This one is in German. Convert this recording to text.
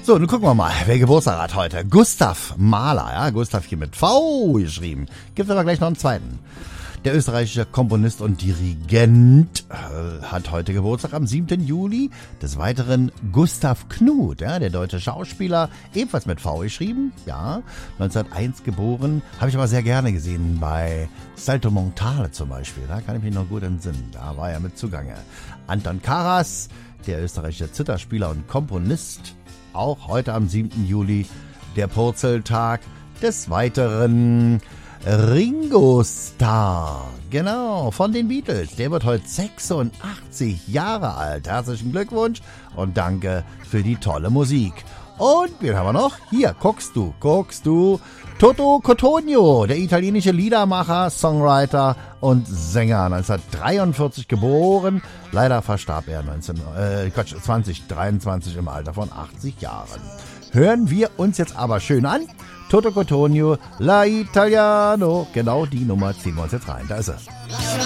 So, nun gucken wir mal, wer Geburtstag hat heute. Gustav Mahler, ja, Gustav hier mit V geschrieben. Gibt aber gleich noch einen zweiten. Der österreichische Komponist und Dirigent hat heute Geburtstag am 7. Juli. Des Weiteren Gustav Knuth, ja, der deutsche Schauspieler, ebenfalls mit V geschrieben, ja, 1901 geboren. Habe ich aber sehr gerne gesehen bei Salto Mortale zum Beispiel. Da kann ich mich noch gut entsinnen. Da war er mit zugange. Anton Karas, der österreichische Zitherspieler und Komponist, auch heute am 7. Juli, der Purzeltag. Des Weiteren Ringo Starr, genau, von den Beatles. Der wird heute 86 Jahre alt. Herzlichen Glückwunsch und danke für die tolle Musik. Und wen haben wir noch? Hier, guckst du. Toto Cotugno, der italienische Liedermacher, Songwriter und Sänger, 1943 geboren. Leider verstarb er 2023 im Alter von 80 Jahren. Hören wir uns jetzt aber schön an. Toto Cotugno, La Italiano. Genau die Nummer ziehen wir uns jetzt rein. Da ist er.